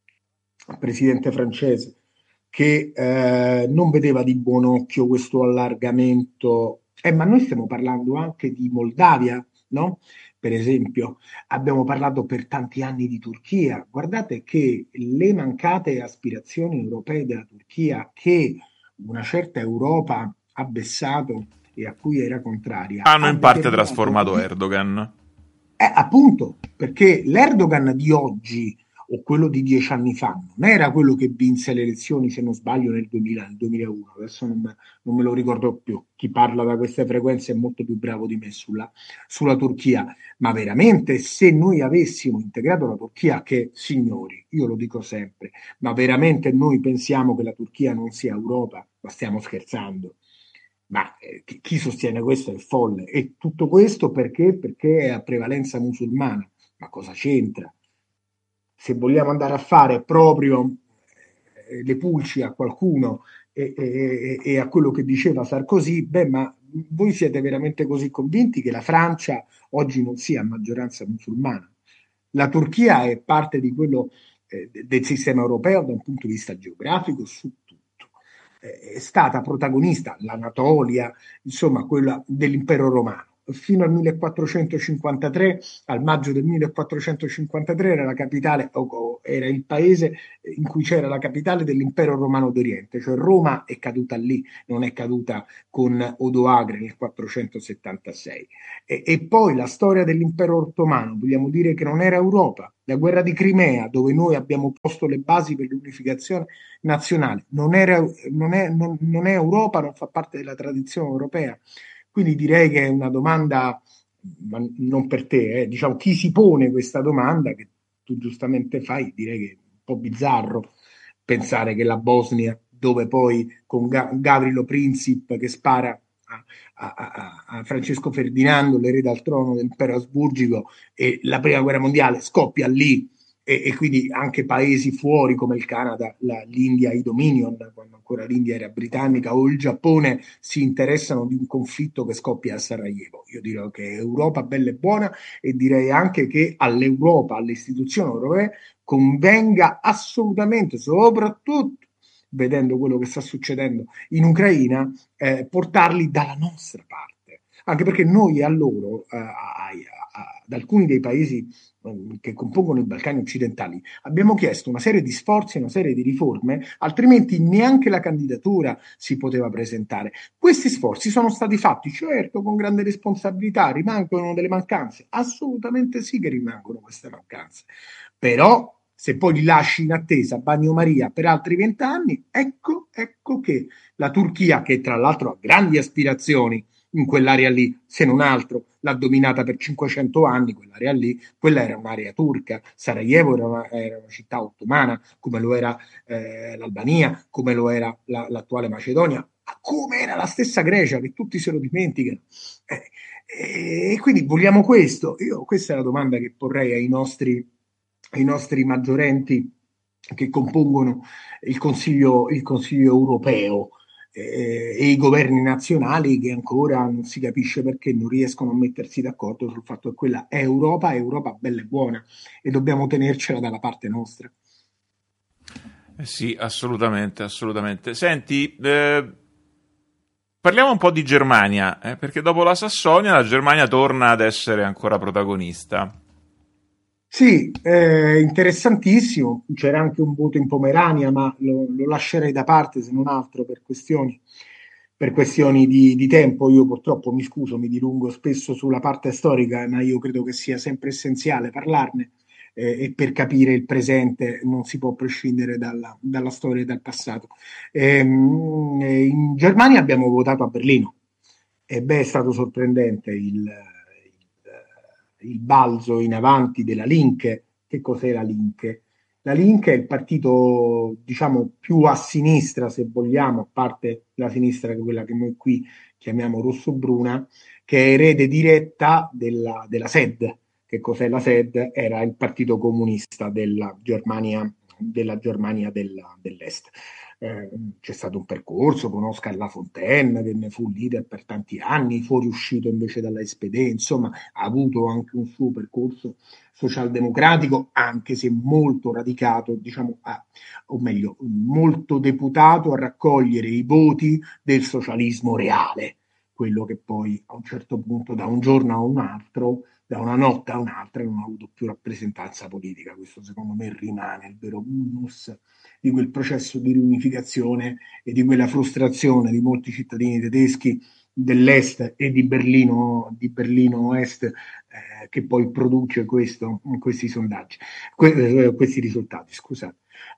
presidente francese, che eh, non vedeva di buon occhio questo allargamento, eh, ma noi stiamo parlando anche di Moldavia, no? Per esempio, abbiamo parlato per tanti anni di Turchia. Guardate che le mancate aspirazioni europee della Turchia, che una certa Europa ha vessato e a cui era contraria, hanno in parte trasformato Erdogan. Eh, appunto, perché l'Erdogan di oggi o quello di dieci anni fa non era quello che vinse le elezioni, se non sbaglio, nel duemila, nel duemilauno, adesso non me, non me lo ricordo più, chi parla da queste frequenze è molto più bravo di me sulla, sulla Turchia, ma veramente se noi avessimo integrato la Turchia, che signori, io lo dico sempre, ma veramente noi pensiamo che la Turchia non sia Europa, ma stiamo scherzando? Ma eh, chi, chi sostiene questo è folle, e tutto questo perché? Perché è a prevalenza musulmana, ma cosa c'entra? Se vogliamo andare a fare proprio eh, le pulci a qualcuno e, e, e a quello che diceva Sarkozy, beh, ma voi siete veramente così convinti che la Francia oggi non sia a maggioranza musulmana? La Turchia è parte di quello eh, del sistema europeo da un punto di vista geografico su tutto. Eh, è stata protagonista l'Anatolia, insomma, quella dell'impero romano. Fino al millequattrocentocinquantatré, al maggio del millequattrocentocinquantatré, era la capitale, o era il paese in cui c'era la capitale dell'impero romano d'Oriente, cioè Roma è caduta lì, non è caduta con Odoacre nel quattrocentosettantasei. E, e poi la storia dell'impero ottomano, vogliamo dire che non era Europa. La guerra di Crimea, dove noi abbiamo posto le basi per l'unificazione nazionale, non, era, non, è, non, non è Europa, non fa parte della tradizione europea. Quindi direi che è una domanda, ma non per te, eh, diciamo, chi si pone questa domanda, che tu giustamente fai, direi che è un po' bizzarro pensare che la Bosnia, dove poi con Ga- Gavrilo Princip che spara a, a, a, a Francesco Ferdinando, l'erede al trono dell'impero asburgico, e la prima guerra mondiale scoppia lì, e, e quindi anche paesi fuori come il Canada, la, l'India, i Dominion, quando ancora l'India era britannica, o il Giappone si interessano di un conflitto che scoppia a Sarajevo. Io direi che Europa bella e buona, e direi anche che all'Europa, alle istituzioni europee, convenga assolutamente, soprattutto vedendo quello che sta succedendo in Ucraina, eh, portarli dalla nostra parte, anche perché noi a loro, eh, a, a, ad alcuni dei paesi che compongono i Balcani occidentali, abbiamo chiesto una serie di sforzi, una serie di riforme, altrimenti neanche la candidatura si poteva presentare. Questi sforzi sono stati fatti, certo, con grande responsabilità, rimangono delle mancanze, assolutamente sì che rimangono queste mancanze, però se poi li lasci in attesa bagnomaria per altri vent'anni, ecco, ecco che la Turchia, che tra l'altro ha grandi aspirazioni in quell'area lì, se non altro l'ha dominata per cinquecento anni, quell'area lì, quella era un'area turca, Sarajevo era una, era una città ottomana, come lo era eh, l'Albania, come lo era la, l'attuale Macedonia, come era la stessa Grecia, che tutti se lo dimenticano. Eh, e quindi vogliamo questo? Io, questa è la domanda che porrei ai nostri, ai nostri maggiorenti che compongono il Consiglio, il Consiglio europeo, eh, e i governi nazionali, che ancora non si capisce perché non riescono a mettersi d'accordo sul fatto che quella è Europa, è Europa bella e buona, e dobbiamo tenercela dalla parte nostra. Eh sì, assolutamente, assolutamente. Senti, eh, parliamo un po' di Germania, eh, perché dopo la Sassonia la Germania torna ad essere ancora protagonista. Sì, eh, interessantissimo. C'era anche un voto in Pomerania, ma lo, lo lascerei da parte se non altro per questioni, per questioni di, di tempo. Io purtroppo mi scuso, mi dilungo spesso sulla parte storica, ma io credo che sia sempre essenziale parlarne, eh, e per capire il presente non si può prescindere dalla, dalla storia e dal passato. Ehm, in Germania abbiamo votato a Berlino, e beh, è stato sorprendente il il balzo in avanti della Linke. Che cos'è la Linke? La Linke è il partito, diciamo, più a sinistra, se vogliamo, a parte la sinistra, quella che noi qui chiamiamo rosso-bruna, che è erede diretta della, della S E D. Che cos'è la S E D? Era il partito comunista della Germania, della Germania della, dell'Est. Eh, c'è stato un percorso con Oscar Lafontaine, che ne fu leader per tanti anni, fuoriuscito invece dalla S P D, insomma ha avuto anche un suo percorso socialdemocratico, anche se molto radicato, diciamo, a, o meglio, molto deputato a raccogliere i voti del socialismo reale, quello che poi a un certo punto, da un giorno a un altro, da una notte a un'altra, non ha avuto più rappresentanza politica. Questo secondo me rimane il vero vulnus di quel processo di riunificazione e di quella frustrazione di molti cittadini tedeschi dell'est e di Berlino, di Berlino Est, eh, che poi produce questo, questi sondaggi, que- questi risultati, scusate.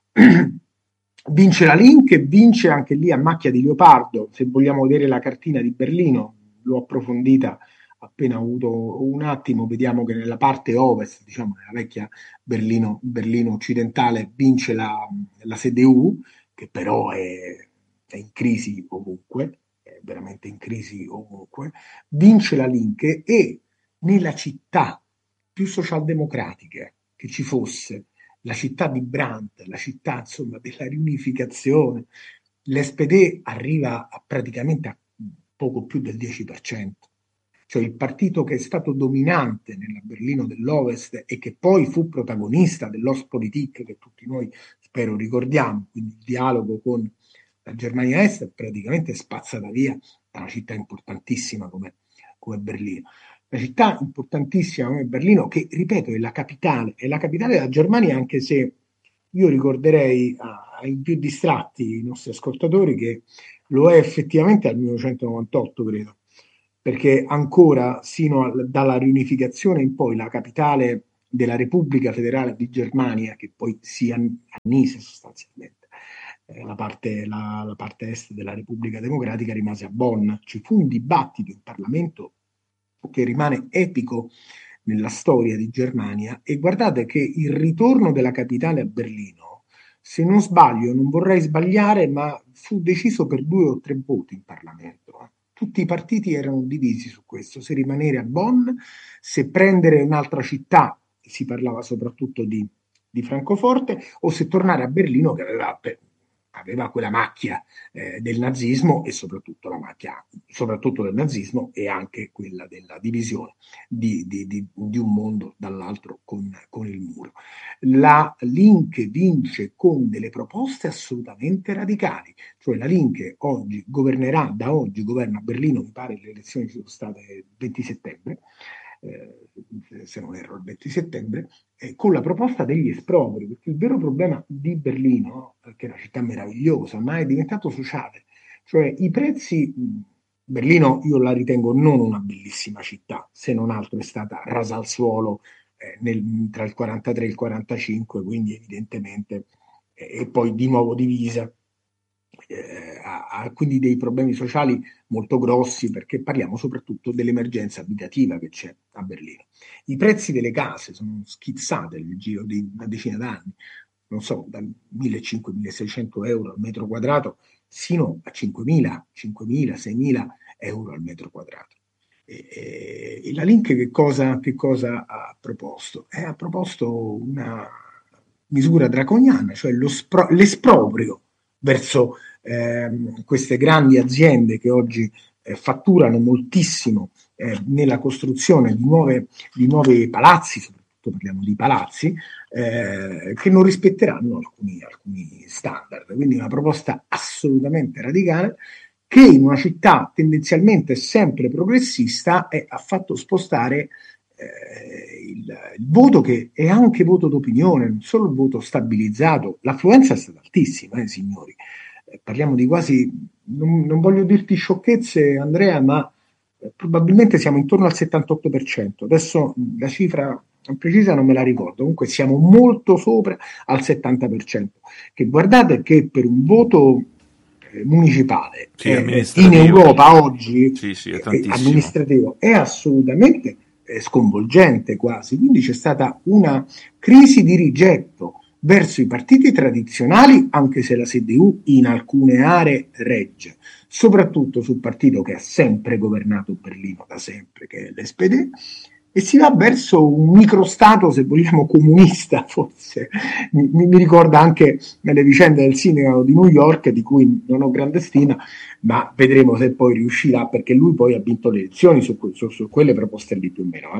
Vince la Linke, vince anche lì a macchia di leopardo. Se vogliamo vedere la cartina di Berlino, l'ho approfondita appena avuto un attimo, vediamo che nella parte ovest, diciamo nella vecchia Berlino, Berlino occidentale, vince la, la C D U, che però è, è in crisi ovunque, è veramente in crisi ovunque, vince la Linke, e nella città più socialdemocratica che ci fosse, la città di Brandt, la città insomma della riunificazione, l'S P D arriva a praticamente a poco più del dieci per cento. Cioè il partito che è stato dominante nella Berlino dell'Ovest e che poi fu protagonista dell'Ostpolitik, che tutti noi spero ricordiamo, quindi il dialogo con la Germania Est, praticamente spazzata via da una città importantissima come, come Berlino. Una città importantissima come Berlino, che ripeto è la capitale, è la capitale della Germania, anche se io ricorderei ai più distratti, i nostri ascoltatori, che lo è effettivamente al millenovecentonovantotto, credo, perché ancora sino a, dalla riunificazione in poi la capitale della Repubblica Federale di Germania, che poi si annise sostanzialmente, eh, la, parte, la, la parte est della Repubblica Democratica rimase a Bonn. Ci fu un dibattito in Parlamento che rimane epico nella storia di Germania, e guardate che il ritorno della capitale a Berlino, se non sbaglio, non vorrei sbagliare, ma fu deciso per due o tre voti in Parlamento. Tutti i partiti erano divisi su questo, se rimanere a Bonn, se prendere un'altra città, si parlava soprattutto di, di Francoforte, o se tornare a Berlino, che aveva, aveva quella macchia eh, del nazismo, e soprattutto la macchia soprattutto del nazismo e anche quella della divisione di, di, di, di un mondo dall'altro con, con il muro. La Linke vince con delle proposte assolutamente radicali, cioè la Linke oggi governerà, da oggi governa a Berlino, mi pare le elezioni sono state il venti settembre, eh, se non erro il venti settembre, eh, con la proposta degli espropri, perché il vero problema di Berlino, che è una città meravigliosa, ma è diventato sociale, cioè i prezzi. Berlino io la ritengo non una bellissima città, se non altro è stata rasa al suolo eh, nel, tra il quarantatré e il quarantacinque, quindi evidentemente, eh, e poi di nuovo divisa, eh, ha, ha quindi dei problemi sociali molto grossi, perché parliamo soprattutto dell'emergenza abitativa che c'è a Berlino. I prezzi delle case sono schizzati nel giro di una decina d'anni, non so, dal millecinquecento milleseicento euro al metro quadrato sino a cinquemila, cinquemila, seimila euro al metro quadrato. E, e, e la Linke che cosa, che cosa ha proposto? Eh, ha proposto una misura draconiana, cioè lo spro- l'esproprio verso eh, queste grandi aziende che oggi eh, fatturano moltissimo eh, nella costruzione di nuove, di nuovi palazzi, soprattutto parliamo di palazzi, eh, che non rispetteranno alcuni, alcuni standard. Quindi una proposta assolutamente radicale, che in una città tendenzialmente sempre progressista è, ha fatto spostare eh, il, il voto, che è anche voto d'opinione, non solo il voto stabilizzato. L'affluenza è stata altissima, eh, signori. Eh, parliamo di quasi, non, non voglio dirti sciocchezze, Andrea, ma eh, probabilmente siamo intorno al settantotto per cento. Adesso la cifra precisa non me la ricordo, comunque siamo molto sopra al settanta per cento. Che guardate che per un voto municipale sì, eh, in Europa oggi sì, sì, è eh, amministrativo è assolutamente eh, sconvolgente quasi, quindi c'è stata una crisi di rigetto verso i partiti tradizionali, anche se la C D U in alcune aree regge, soprattutto sul partito che ha sempre governato Berlino da sempre, che è l'S P D, e si va verso un microstato, se vogliamo, comunista, forse. Mi, mi ricorda anche nelle vicende del sindaco di New York, di cui non ho grande stima, ma vedremo se poi riuscirà, perché lui poi ha vinto le elezioni su, su, su quelle proposte lì più o meno.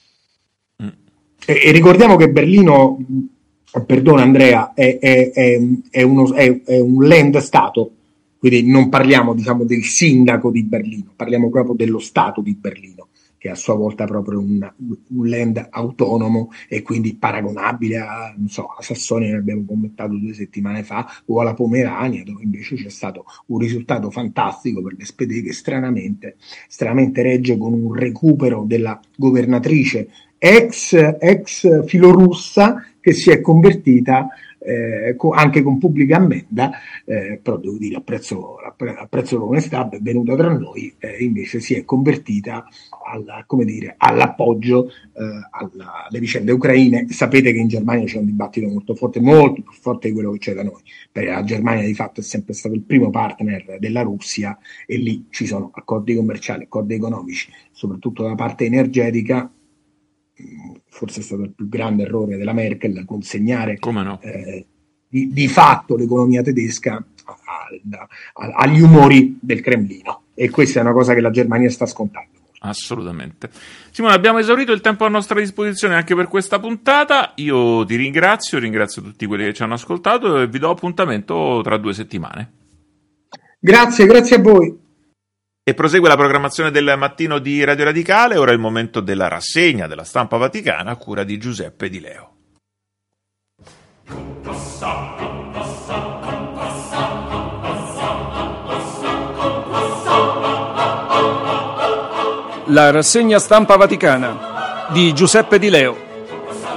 Eh. Mm. E, e ricordiamo che Berlino, perdona Andrea, è, è, è, è, uno, è, è un land-stato, quindi non parliamo, diciamo, del sindaco di Berlino, parliamo proprio dello stato di Berlino, che è a sua volta proprio un, un land autonomo e quindi paragonabile a, non so, a Sassonia, ne abbiamo commentato due settimane fa, o alla Pomerania, dove invece c'è stato un risultato fantastico per l'S P D, che stranamente, stranamente regge con un recupero della governatrice ex, ex filorussa, che si è convertita eh, co- anche con pubblica ammenda, eh, però devo dire apprezzo, apprezzo l'onestà, è venuta tra noi, eh, invece si è convertita alla, come dire, all'appoggio eh, alla, alle vicende ucraine. Sapete che in Germania c'è un dibattito molto forte, molto più forte di quello che c'è da noi, perché la Germania di fatto è sempre stato il primo partner della Russia, e lì ci sono accordi commerciali, accordi economici, soprattutto da parte energetica. Forse è stato il più grande errore della Merkel consegnare no? eh, di, di fatto l'economia tedesca a, a, a, agli umori del Cremlino, e questa è una cosa che la Germania sta scontando. Assolutamente. Simone, abbiamo esaurito il tempo a nostra disposizione anche per questa puntata. Io ti ringrazio, ringrazio tutti quelli che ci hanno ascoltato e vi do appuntamento tra due settimane. Grazie, grazie a voi. E prosegue la programmazione del mattino di Radio Radicale. Ora è il momento della rassegna della Stampa Vaticana a cura di Giuseppe Di Leo. La rassegna Stampa Vaticana di Giuseppe Di Leo.